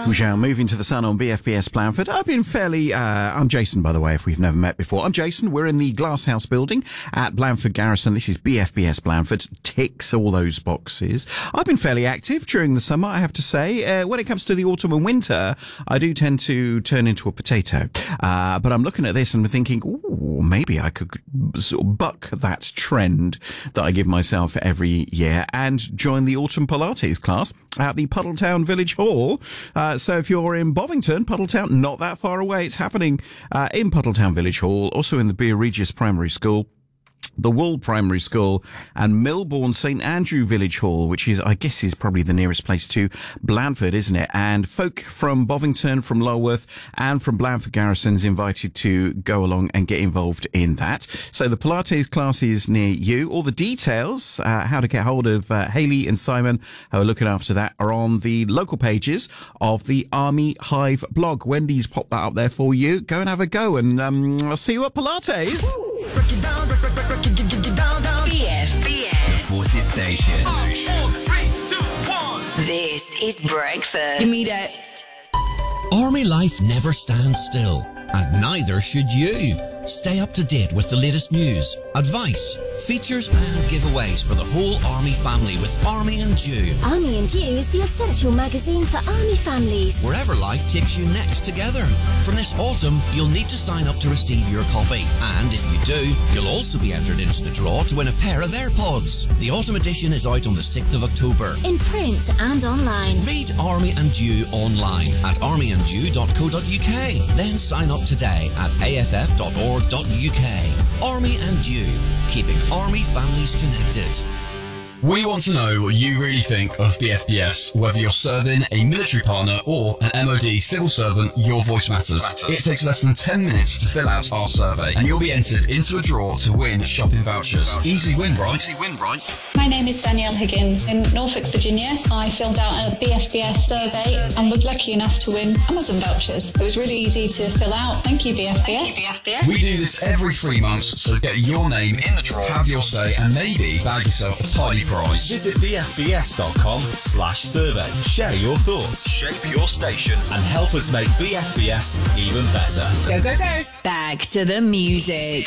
We shall move into the sun on BFBS Blandford. I've been fairly... I'm Jason, by the way, if we've never met before. I'm Jason. We're in the Glasshouse building at Blandford Garrison. This is BFBS Blandford. Ticks all those boxes. I've been fairly active during the summer, I have to say. When it comes to the autumn and winter, I do tend to turn into a potato. But I'm looking at this and thinking, ooh, maybe I could sort of buck that trend that I give myself every year and join the autumn Pilates class at the Puddletown Village Hall. So if you're in Bovington, Puddletown, not that far away, it's happening in Puddletown Village Hall, also in the Bere Regis Primary School, the Wool Primary School, and Milbourne St Andrew Village Hall, which is, I guess, is probably the nearest place to Blandford, isn't it? And folk from Bovington, from Lulworth, and from Blandford Garrison's invited to go along and get involved in that. So the Pilates class is near you. All the details, how to get hold of Hayley and Simon, who are looking after that, are on the local pages of the Army Hive blog. Wendy's popped that up there for you. Go and have a go, and I'll see you at Pilates. Break it down, break it down. BFBS. The Forces Station. 4, 3, 2, 1. This is breakfast. Give me that. Army life never stands still, and neither should you. Stay up to date with the latest news, advice, features and giveaways for the whole Army family with Army and Dew. Army and Dew is the essential magazine for Army families. Wherever life takes you next together. From this autumn, you'll need to sign up to receive your copy. And if you do, you'll also be entered into the draw to win a pair of AirPods. The autumn edition is out on the 6th of October. In print and online. Read Army and Dew online at armyanddew.co.uk. Then sign up today at aff.org.uk. Army and Dew, keeping Army families connected. We want to know what you really think of BFBS, whether you're serving a military partner or an MOD civil servant. Your voice matters. It takes less than 10 minutes to fill out our survey, and you'll be entered into a draw to win shopping vouchers. Easy win, right? My name is Danielle Higgins. In Norfolk, Virginia, I filled out a BFBS survey and was lucky enough to win Amazon vouchers. It was really easy to fill out. Thank you, BFBS. We do this every 3 months, so get your name in the draw, have your say, and maybe bag yourself a tidy prize. Visit bfbs.com/survey. Share your thoughts, shape your station, and help us make BFBS even better. Go, go, go. Back to the music.